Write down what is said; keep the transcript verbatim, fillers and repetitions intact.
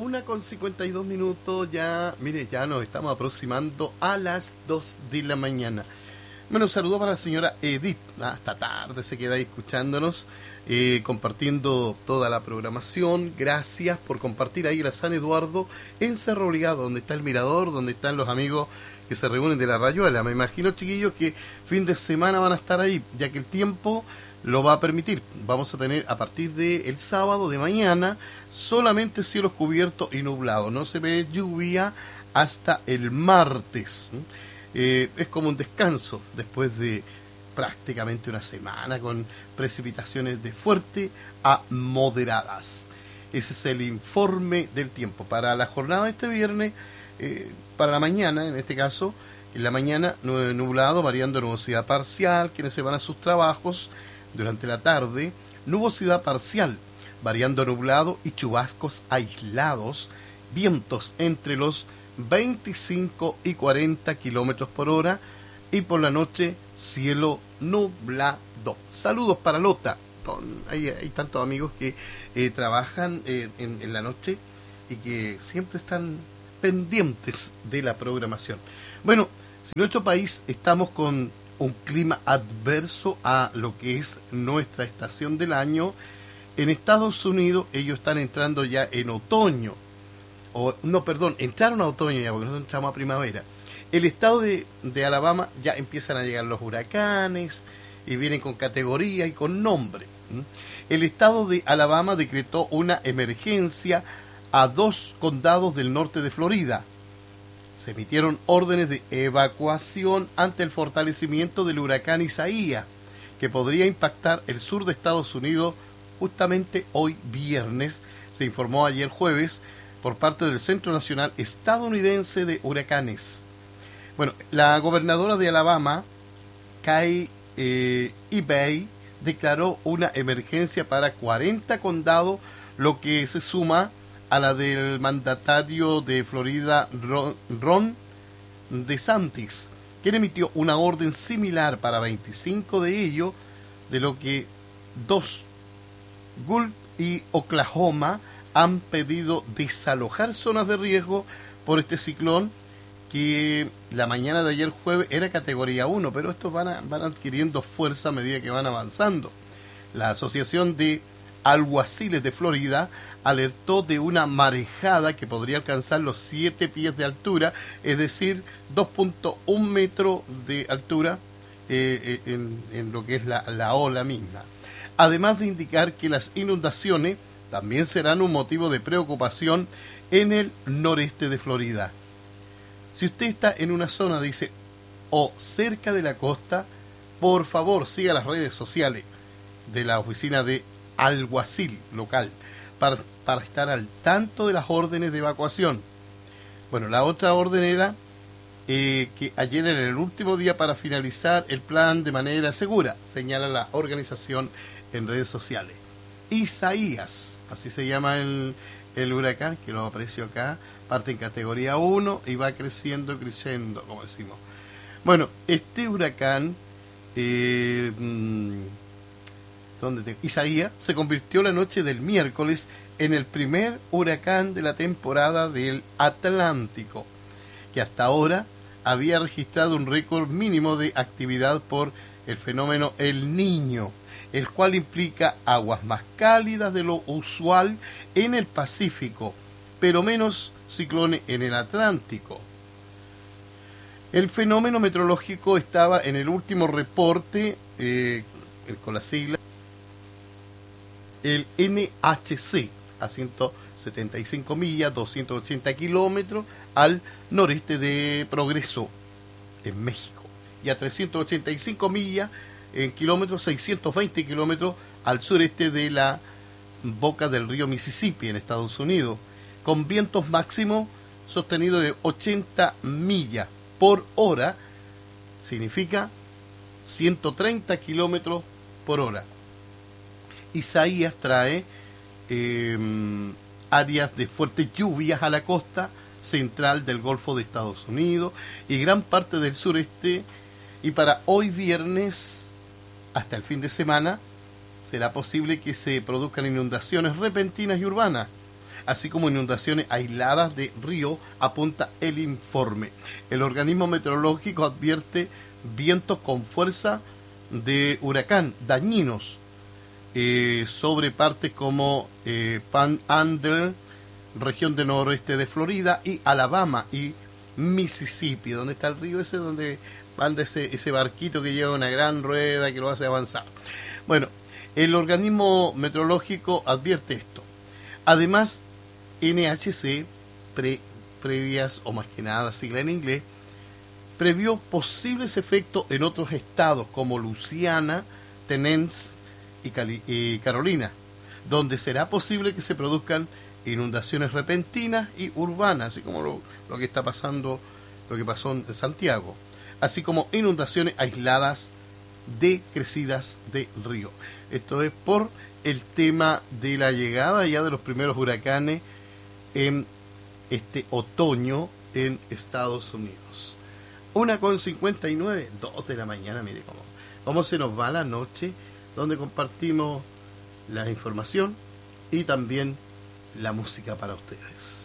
una con cincuenta y dos minutos, ya, mire, ya nos estamos aproximando a las dos de la mañana. Bueno, un saludo para la señora Edith, hasta tarde se queda ahí escuchándonos, eh, compartiendo toda la programación. Gracias por compartir ahí la San Eduardo en Cerro Brigado, donde está el mirador, donde están los amigos que se reúnen de la Rayuela. Me imagino, chiquillos, que fin de semana van a estar ahí, ya que el tiempo lo va a permitir. Vamos a tener a partir del sábado de mañana solamente cielos cubiertos y nublados. No se ve lluvia hasta el martes. Eh, es como un descanso después de prácticamente una semana con precipitaciones de fuerte a moderadas. Ese es el informe del tiempo. Para la jornada de este viernes, eh, para la mañana en este caso, en la mañana nublado, variando nubosidad parcial, quienes se van a sus trabajos. Durante la tarde, nubosidad parcial, variando nublado y chubascos aislados, vientos entre los veinticinco y cuarenta kilómetros por hora, y por la noche, cielo nublado. Saludos para Lota. Hay, hay tantos amigos que eh, trabajan eh, en, en la noche y que siempre están pendientes de la programación. Bueno, si en nuestro país estamos con un clima adverso a lo que es nuestra estación del año, en Estados Unidos ellos están entrando ya en otoño, o no, perdón, entraron a otoño ya, porque nosotros entramos a primavera. El estado de, de Alabama ya empiezan a llegar los huracanes, y vienen con categoría y con nombre. El estado de Alabama decretó una emergencia a dos condados del norte de Florida. Se emitieron órdenes de evacuación ante el fortalecimiento del huracán Isaías, que podría impactar el sur de Estados Unidos justamente hoy viernes, se informó ayer jueves por parte del Centro Nacional Estadounidense de Huracanes. Bueno, la gobernadora de Alabama, Kay eh, Ebay, declaró una emergencia para cuarenta condados, lo que se suma a la del mandatario de Florida, Ron, Ron DeSantis, quien emitió una orden similar para veinticinco de ellos, de lo que dos, Gulf y Oklahoma, han pedido desalojar zonas de riesgo por este ciclón, que la mañana de ayer jueves era categoría uno, pero estos van, a, van adquiriendo fuerza a medida que van avanzando. La Asociación de Alguaciles de Florida alertó de una marejada que podría alcanzar los siete pies de altura, es decir, dos punto uno metros de altura eh, en, en lo que es la, la ola misma. Además de indicar que las inundaciones también serán un motivo de preocupación en el noreste de Florida. Si usted está en una zona, dice, o cerca de la costa, por favor siga las redes sociales de la oficina de alguacil local para, para estar al tanto de las órdenes de evacuación. Bueno, la otra orden era eh, que ayer era el último día para finalizar el plan de manera segura, señala la organización en redes sociales. Isaías, así se llama el, el huracán, que lo aprecio acá, parte en categoría uno y va creciendo, creciendo, como decimos. Bueno, este huracán eh, ¿dónde te... Isaías se convirtió la noche del miércoles en el primer huracán de la temporada del Atlántico, que hasta ahora había registrado un récord mínimo de actividad por el fenómeno El Niño, el cual implica aguas más cálidas de lo usual en el Pacífico, pero menos ciclones en el Atlántico. El fenómeno meteorológico estaba en el último reporte eh, con la sigla el N H C a ciento setenta y cinco millas, doscientos ochenta kilómetros al noreste de Progreso, en México, y a trescientos ochenta y cinco millas en kilómetros, seiscientos veinte kilómetros al sureste de la boca del río Mississippi, en Estados Unidos, con vientos máximos sostenidos de ochenta millas por hora, significa ciento treinta kilómetros por hora. Isaías trae eh, áreas de fuertes lluvias a la costa central del Golfo de Estados Unidos y gran parte del sureste, y para hoy viernes hasta el fin de semana será posible que se produzcan inundaciones repentinas y urbanas, así como inundaciones aisladas de río, apunta el informe. El organismo meteorológico advierte vientos con fuerza de huracán dañinos eh, sobre partes como eh, Panhandle, región del noroeste de Florida, y Alabama y Mississippi, donde está el río ese, donde van de ese, ese barquito que lleva una gran rueda que lo hace avanzar. Bueno, el organismo meteorológico advierte esto. Además, N H C, pre, previas o más que nada, sigla en inglés, previó posibles efectos en otros estados como Luisiana, Tennessee y, Cali, y Carolina, donde será posible que se produzcan inundaciones repentinas y urbanas, así como lo, lo que está pasando, lo que pasó en Santiago, así como inundaciones aisladas de crecidas de río. Esto es por el tema de la llegada ya de los primeros huracanes en este otoño en Estados Unidos. Una con cincuenta y nueve, dos de la mañana, mire cómo, cómo se nos va la noche, donde compartimos la información y también la música para ustedes.